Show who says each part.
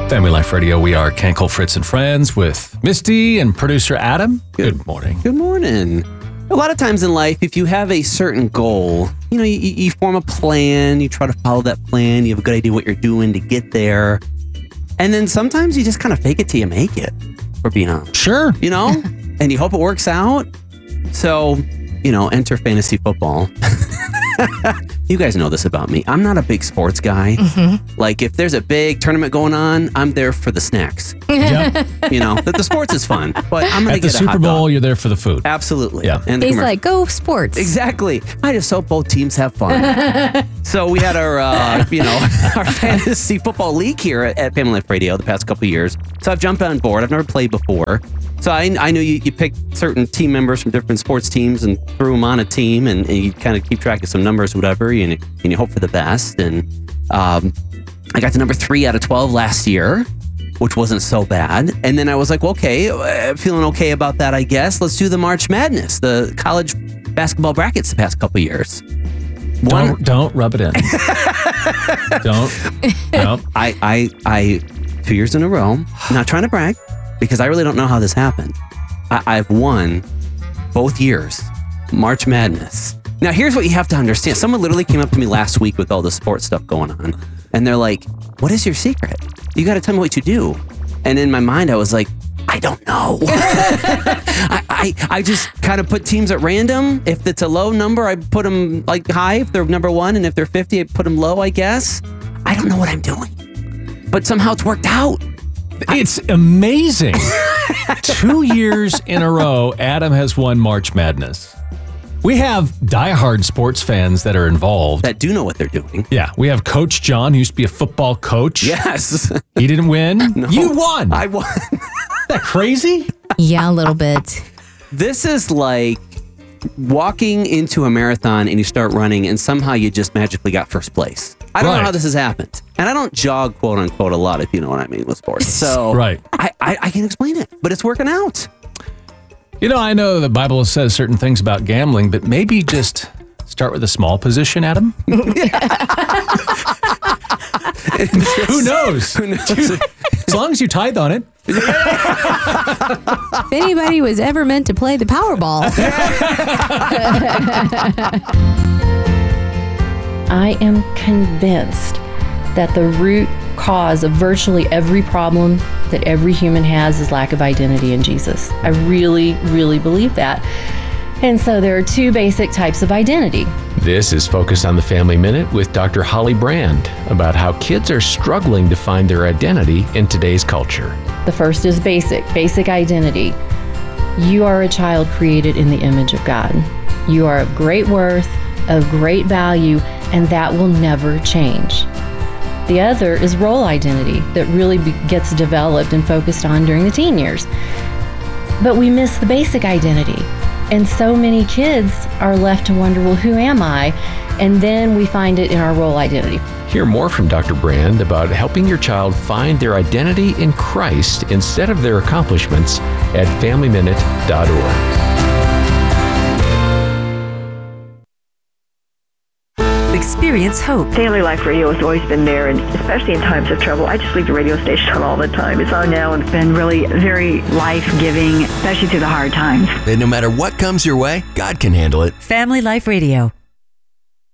Speaker 1: Family Life Radio. We are Kenkel, Fritz, and Friends with Misty and producer Adam. Good morning.
Speaker 2: Good morning. A lot of times in life, if you have a certain goal, you form a plan, you try to follow that plan, you have a good idea what you're doing to get there. And then sometimes you just kind of fake it till you make it, for being honest.
Speaker 1: Sure.
Speaker 2: And you hope it works out. So, enter fantasy football. You guys know this about me. I'm not a big sports guy. Mm-hmm. Like, if there's a big tournament going on, I'm there for the snacks.
Speaker 1: Yep.
Speaker 2: The sports is fun, but I'm going to get a
Speaker 1: Super
Speaker 2: hot
Speaker 1: Bowl,
Speaker 2: dog.
Speaker 1: you're there for the food.
Speaker 2: Absolutely.
Speaker 1: Yeah.
Speaker 2: And
Speaker 3: He's like, go sports.
Speaker 2: Exactly. I just hope both teams have fun. So we had our, our fantasy football league here at Family Life Radio the past couple of years. So I've jumped on board. I've never played before. So I knew you picked certain team members from different sports teams and threw them on a team, and you kind of keep track of some numbers or whatever, and you hope for the best. And I got to number 3 out of 12 last year, which wasn't so bad. And then I was like, well, okay, feeling okay about that, I guess. Let's do the March Madness, the college basketball brackets the past couple of years.
Speaker 1: Don't rub it in. Don't. No.
Speaker 2: I 2 years in a row, not trying to brag, because I really don't know how this happened. I've won both years, March Madness. Now, here's what you have to understand. Someone literally came up to me last week with all the sports stuff going on, and they're like, what is your secret? You got to tell me what you do. And in my mind, I was like, I don't know. I just kind of put teams at random. If it's a low number, I put them like high if they're number 1, and if they're 50, I put them low, I guess. I don't know what I'm doing, but somehow it's worked out.
Speaker 1: It's amazing. 2 years in a row, Adam has won March Madness. We have diehard sports fans that are involved.
Speaker 2: That do know what they're doing.
Speaker 1: Yeah, we have Coach John, who used to be a football coach.
Speaker 2: Yes.
Speaker 1: He didn't win.
Speaker 2: No.
Speaker 1: You won.
Speaker 2: I won.
Speaker 1: Isn't that crazy?
Speaker 3: Yeah, a little bit.
Speaker 2: This is like walking into a marathon and you start running and somehow you just magically got first place. I don't know how this has happened. And I don't jog, quote unquote, a lot, if you know what I mean, with sports. So
Speaker 1: right.
Speaker 2: I can't explain it, but it's working out.
Speaker 1: I know the Bible says certain things about gambling, but maybe just start with a small position, Adam. Who knows?
Speaker 2: Who knows?
Speaker 1: As long as you tithe on it.
Speaker 3: If anybody was ever meant to play the Powerball.
Speaker 4: I am convinced that the root cause of virtually every problem that every human has is lack of identity in Jesus. I really, really believe that. And so there are 2 basic types of identity.
Speaker 5: This is Focus on the Family Minute with Dr. Holly Brand about how kids are struggling to find their identity in today's culture.
Speaker 4: The first is basic identity. You are a child created in the image of God. You are of great worth, of great value, and that will never change. The other is role identity that really gets developed and focused on during the teen years. But we miss the basic identity. And so many kids are left to wonder, well, who am I? And then we find it in our role identity.
Speaker 5: Hear more from Dr. Brand about helping your child find their identity in Christ instead of their accomplishments at FamilyMinute.org.
Speaker 6: Experience hope.
Speaker 7: Family Life Radio has always been there, and especially in times of trouble. I just leave the radio station on all the time. It's on now, and it's been really very life-giving, especially through the hard times.
Speaker 8: And no matter what comes your way, God can handle it.
Speaker 6: Family Life Radio.